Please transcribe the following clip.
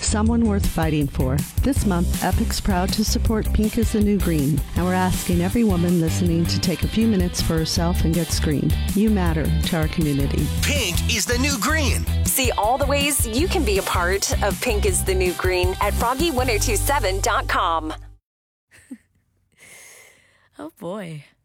someone worth fighting for. This month, Epic's proud to support Pink is the New Green, and we're asking every woman listening to take a few minutes for herself and get screened. You matter to our community. Pink is the New Green. See all the ways you can be a part of Pink is the New Green at Froggy1027.com. Oh boy.